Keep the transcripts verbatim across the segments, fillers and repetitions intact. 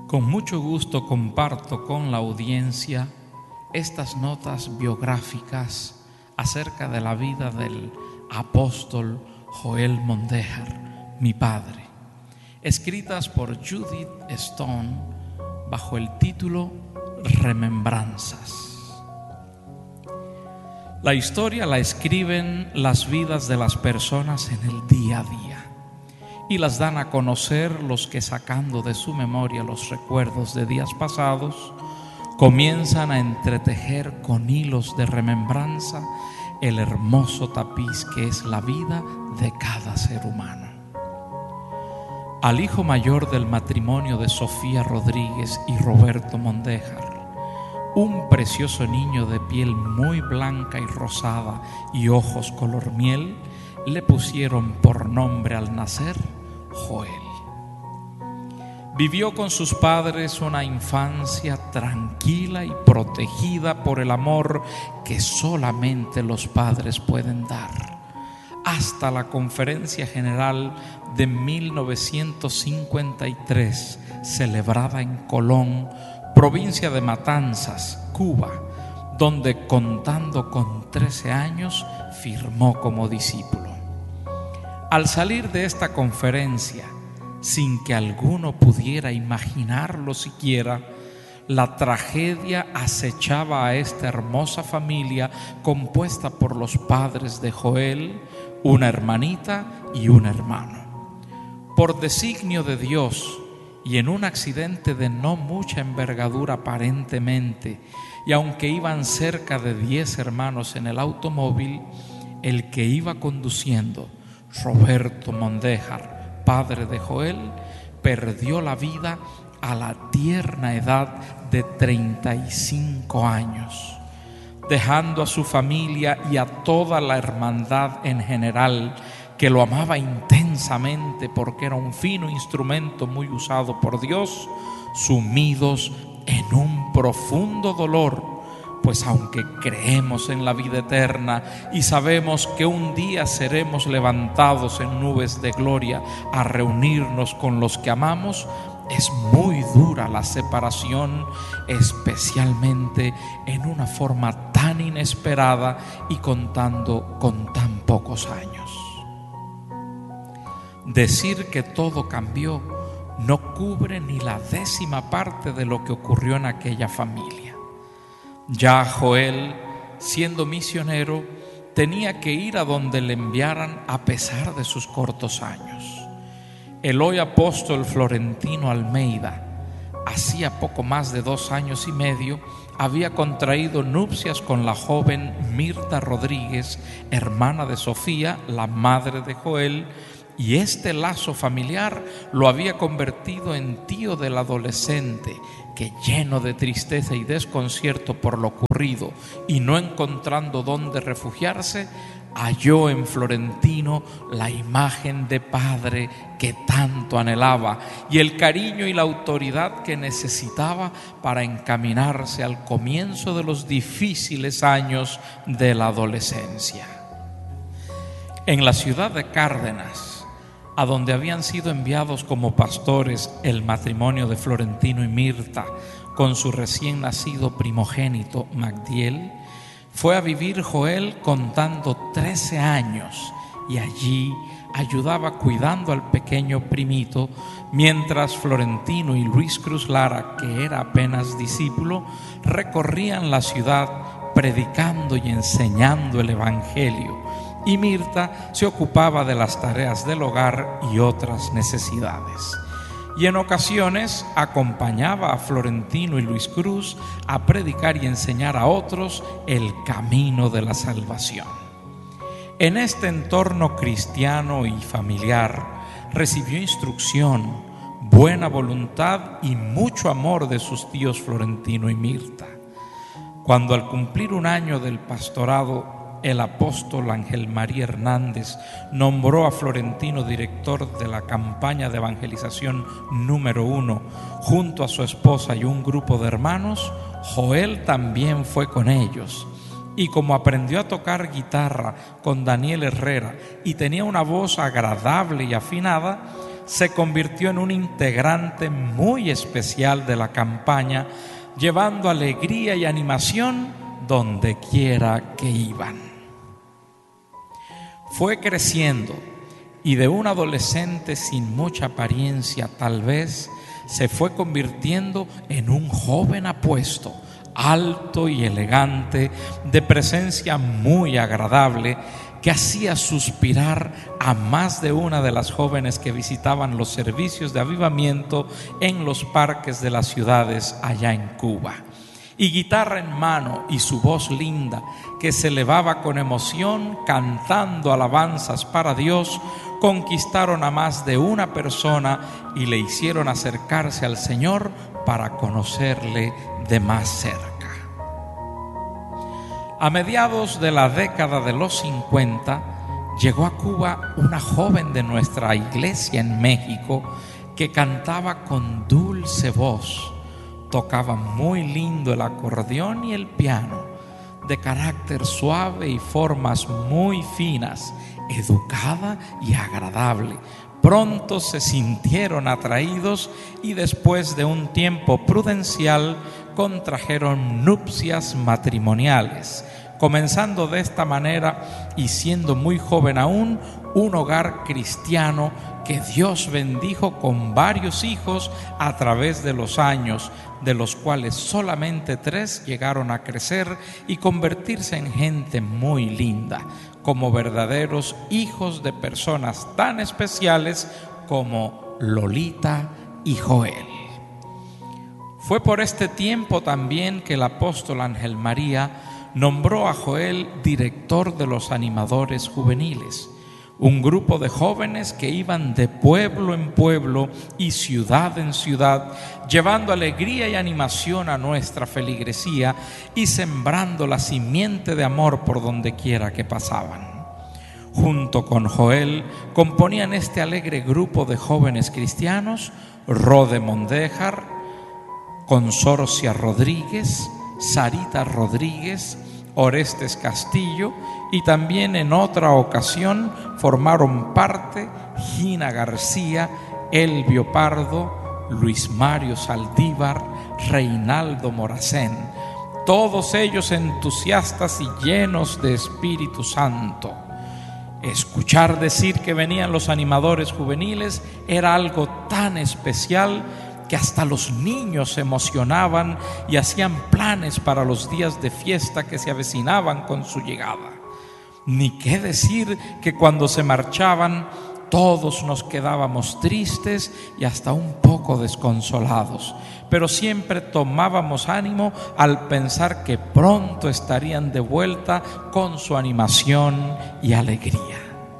Con mucho gusto comparto con la audiencia estas notas biográficas acerca de la vida del apóstol Joel Mondéjar, mi padre, escritas por Judith Stone bajo el título Remembranzas. La historia la escriben las vidas de las personas en el día a día y las dan a conocer los que, sacando de su memoria los recuerdos de días pasados, comienzan a entretejer con hilos de remembranza el hermoso tapiz que es la vida de cada ser humano. Al hijo mayor del matrimonio de Sofía Rodríguez y Roberto Mondéjar, un precioso niño de piel muy blanca y rosada y ojos color miel, le pusieron por nombre al nacer Joel. Vivió con sus padres una infancia tranquila y protegida por el amor que solamente los padres pueden dar, hasta la Conferencia General de mil novecientos cincuenta y tres, celebrada en Colón, provincia de Matanzas, Cuba, donde, contando con trece años, firmó como discípulo. Al salir de esta conferencia, sin que alguno pudiera imaginarlo siquiera, la tragedia acechaba a esta hermosa familia compuesta por los padres de Joel, una hermanita y un hermano. Por designio de Dios y en un accidente de no mucha envergadura aparentemente, y aunque iban cerca de diez hermanos en el automóvil, el que iba conduciendo, Roberto Mondéjar, padre de Joel, perdió la vida a la tierna edad de treinta y cinco años, dejando a su familia y a toda la hermandad en general, que lo amaba intensamente porque era un fino instrumento muy usado por Dios, sumidos en un profundo dolor. Pues aunque creemos en la vida eterna y sabemos que un día seremos levantados en nubes de gloria a reunirnos con los que amamos, es muy dura la separación, especialmente en una forma tan inesperada y contando con tan pocos años. Decir que todo cambió no cubre ni la décima parte de lo que ocurrió en aquella familia. Ya Joel, siendo misionero, tenía que ir a donde le enviaran a pesar de sus cortos años. El hoy apóstol Florentino Almeida, hacía poco más de dos años y medio, había contraído nupcias con la joven Mirta Rodríguez, hermana de Sofía, la madre de Joel, y este lazo familiar lo había convertido en tío del adolescente, que, lleno de tristeza y desconcierto por lo ocurrido y no encontrando dónde refugiarse, halló en Florentino la imagen de padre que tanto anhelaba y el cariño y la autoridad que necesitaba para encaminarse al comienzo de los difíciles años de la adolescencia. En la ciudad de Cárdenas, a donde habían sido enviados como pastores el matrimonio de Florentino y Mirta con su recién nacido primogénito Magdiel, fue a vivir Joel contando trece años, y allí ayudaba cuidando al pequeño primito, mientras Florentino y Luis Cruz Lara, que era apenas discípulo, recorrían la ciudad predicando y enseñando el evangelio, y Mirta se ocupaba de las tareas del hogar y otras necesidades. Y en ocasiones acompañaba a Florentino y Luis Cruz a predicar y enseñar a otros el camino de la salvación. En este entorno cristiano y familiar recibió instrucción, buena voluntad y mucho amor de sus tíos Florentino y Mirta. Cuando, al cumplir un año del pastorado, el apóstol Ángel María Hernández nombró a Florentino director de la campaña de evangelización número uno, junto a su esposa y un grupo de hermanos, Joel también fue con ellos. Y como aprendió a tocar guitarra con Daniel Herrera y tenía una voz agradable y afinada, se convirtió en un integrante muy especial de la campaña, llevando alegría y animación donde quiera que iban. Fue creciendo y de un adolescente sin mucha apariencia, tal vez, se fue convirtiendo en un joven apuesto, alto y elegante, de presencia muy agradable, que hacía suspirar a más de una de las jóvenes que visitaban los servicios de avivamiento en los parques de las ciudades allá en Cuba. Y guitarra en mano y su voz linda, que se elevaba con emoción cantando alabanzas para Dios, conquistaron a más de una persona y le hicieron acercarse al Señor para conocerle de más cerca. A mediados de la década de los cincuenta, llegó a Cuba una joven de nuestra iglesia en México que cantaba con dulce voz, tocaba muy lindo el acordeón y el piano, de carácter suave y formas muy finas, educada y agradable. Pronto se sintieron atraídos y después de un tiempo prudencial contrajeron nupcias matrimoniales, comenzando de esta manera y siendo muy joven aún, un hogar cristiano que Dios bendijo con varios hijos a través de los años, de los cuales solamente tres llegaron a crecer y convertirse en gente muy linda, como verdaderos hijos de personas tan especiales como Lolita y Joel. Fue por este tiempo también que el apóstol Ángel María nombró a Joel director de los animadores juveniles, un grupo de jóvenes que iban de pueblo en pueblo y ciudad en ciudad, llevando alegría y animación a nuestra feligresía y sembrando la simiente de amor por donde quiera que pasaban. Junto con Joel componían este alegre grupo de jóvenes cristianos Rode Mondéjar, Consorcia Rodríguez, Sarita Rodríguez, Orestes Castillo, y también en otra ocasión formaron parte Gina García, Elvio Pardo, Luis Mario Saldívar, Reinaldo Moracén, todos ellos entusiastas y llenos de Espíritu Santo. Escuchar decir que venían los animadores juveniles era algo tan especial que hasta los niños se emocionaban y hacían planes para los días de fiesta que se avecinaban con su llegada. Ni qué decir que cuando se marchaban, todos nos quedábamos tristes y hasta un poco desconsolados, pero siempre tomábamos ánimo al pensar que pronto estarían de vuelta con su animación y alegría.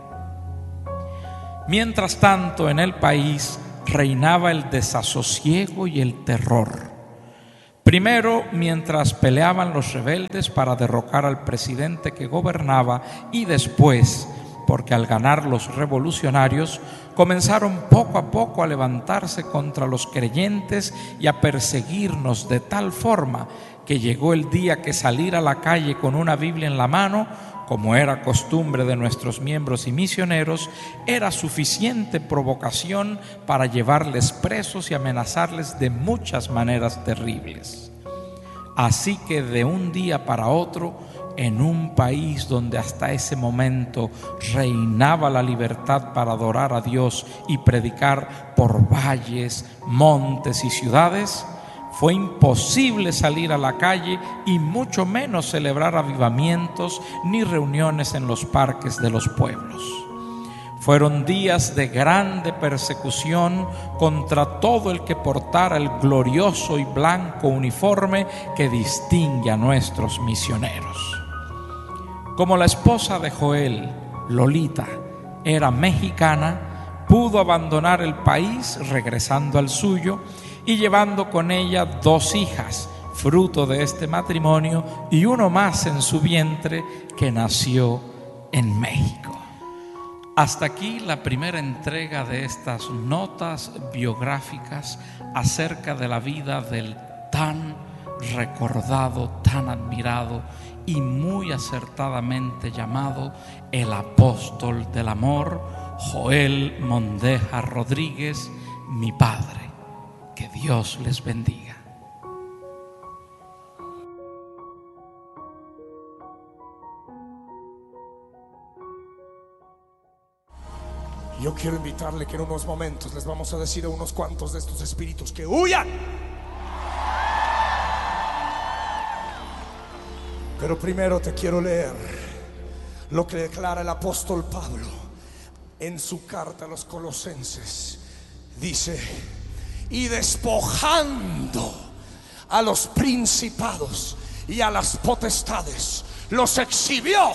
Mientras tanto, en el país reinaba el desasosiego y el terror. Primero, mientras peleaban los rebeldes para derrocar al presidente que gobernaba, y después, porque al ganar los revolucionarios, comenzaron poco a poco a levantarse contra los creyentes y a perseguirnos de tal forma que llegó el día que salir a la calle con una Biblia en la mano, como era costumbre de nuestros miembros y misioneros, era suficiente provocación para llevarles presos y amenazarles de muchas maneras terribles. Así que de un día para otro, en un país donde hasta ese momento reinaba la libertad para adorar a Dios y predicar por valles, montes y ciudades, fue imposible salir a la calle y mucho menos celebrar avivamientos ni reuniones en los parques de los pueblos. Fueron días de grande persecución contra todo el que portara el glorioso y blanco uniforme que distingue a nuestros misioneros. Como la esposa de Joel, Lolita, era mexicana, pudo abandonar el país regresando al suyo y llevando con ella dos hijas, fruto de este matrimonio, y uno más en su vientre que nació en México. Hasta aquí la primera entrega de estas notas biográficas acerca de la vida del tan recordado, tan admirado y muy acertadamente llamado el apóstol del amor, Joel Mondeja Rodríguez, mi padre. Que Dios les bendiga. Yo quiero invitarle que en unos momentos les vamos a decir a unos cuantos de estos espíritus que huyan. Pero primero te quiero leer lo que declara el apóstol Pablo en su carta a los Colosenses. Dice: y despojando a los principados y a las potestades, los exhibió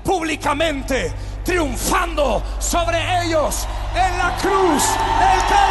públicamente, triunfando sobre ellos en la cruz del Calvario.